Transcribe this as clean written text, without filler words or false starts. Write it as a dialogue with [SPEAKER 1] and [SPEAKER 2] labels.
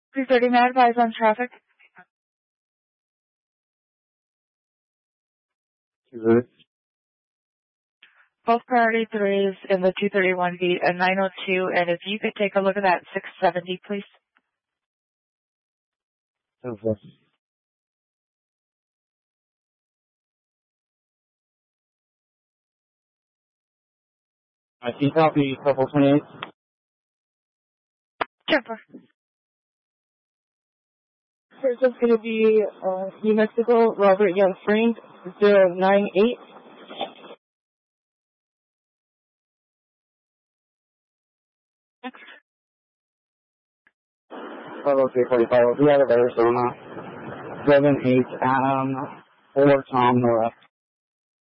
[SPEAKER 1] 330 Mad advise on traffic. Both priority 3s in the 231 beat and 902, and if you could take a look at that 670, please.
[SPEAKER 2] Okay. I see copy, couple 28.
[SPEAKER 1] Jumper.
[SPEAKER 3] First is going to be New Mexico, Robert Young Frank, 098.
[SPEAKER 1] Next.
[SPEAKER 2] 50345. We have a Arizona. 78 Adam, 4 Tom North.